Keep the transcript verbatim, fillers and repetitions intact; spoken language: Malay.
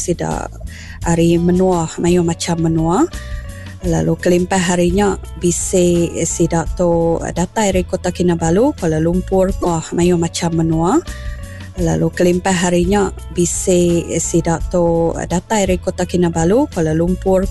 sida hari menua mayu macam menua. Lalu kelimpah harinya bisi sida tu datai dari Kota Kinabalu, Kuala Lumpur wah mayu macam menua. Lalu kelimpah harinya bisi sida tu datai dari Kota Kinabalu, Kuala Lumpur